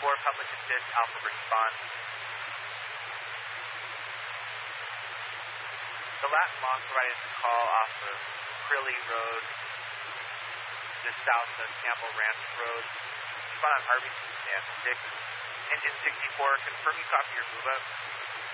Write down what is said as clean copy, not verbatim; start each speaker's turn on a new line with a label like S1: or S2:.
S1: public assist, Alpha response. The last long provided a call off of Crilly Road, just south of Campbell Ranch Road. Spot on RBC at 6. Engine 64, confirm you copy your move up.